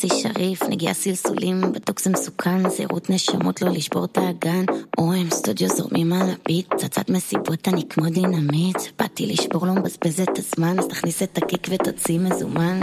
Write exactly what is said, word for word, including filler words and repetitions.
חצי שריף, נגיע סלסולים, בטוק זה מסוכן, זהירות נשמות לא לשבור את האגן, אוהם סטודיו זורמים על הביט, צצת מסיבות אני כמו דינמיט, באתי לשבור לא מבזבז את הזמן, אז תכניס את הקיק ותוציא מזומן,